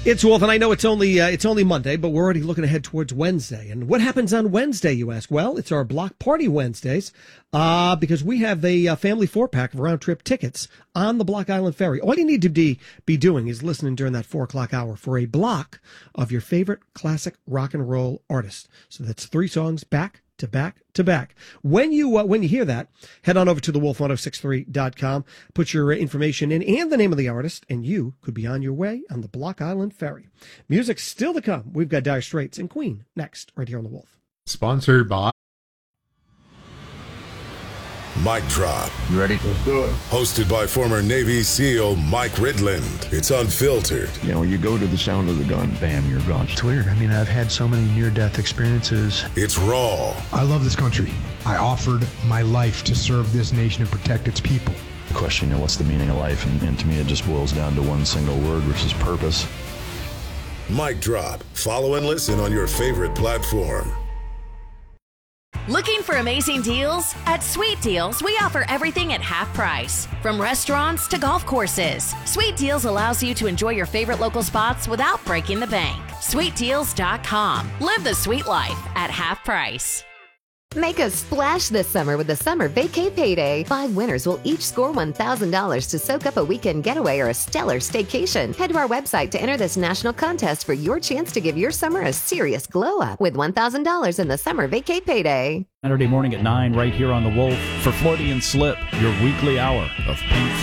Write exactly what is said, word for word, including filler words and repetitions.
It's Wolf, and I know it's only uh, it's only Monday, but we're already looking ahead towards Wednesday. And what happens on Wednesday, you ask? Well, it's our Block Party Wednesdays, uh, because we have a uh, family four-pack of round-trip tickets on the Block Island Ferry. All you need to be, be doing is listening during that four o'clock hour for a block of your favorite classic rock and roll artist. So that's three songs back to back to back. When you uh, when you hear that, head on over to the wolf ten sixty-three dot com, put your uh, information in and the name of the artist, and you could be on your way on the Block Island Ferry. Music still to come. We've got Dire Straits and Queen next, right here on the Wolf. Sponsored by Mic Drop. You ready? Let's do it. Hosted by former Navy SEAL Mike Ridland. It's unfiltered. You know, you go to the sound of the gun, bam, you're gone. It's weird. I mean, I've had so many near-death experiences. It's raw. I love this country. I offered my life to serve this nation and protect its people. The question, you know, what's the meaning of life? And, and to me, it just boils down to one single word, which is purpose. Mic Drop. Follow and listen on your favorite platform. Looking for amazing deals? At Sweet Deals, we offer everything at half price. From restaurants to golf courses, Sweet Deals allows you to enjoy your favorite local spots without breaking the bank. sweet deals dot com. Live the sweet life at half price. Make a splash this summer with the Summer Vacay Payday. Five winners will each score one thousand dollars to soak up a weekend getaway or a stellar staycation. Head to our website to enter this national contest for your chance to give your summer a serious glow up with one thousand dollars in the Summer Vacay Payday. Saturday morning at nine right here on The Wolf for Freudian Slip, your weekly hour of Pink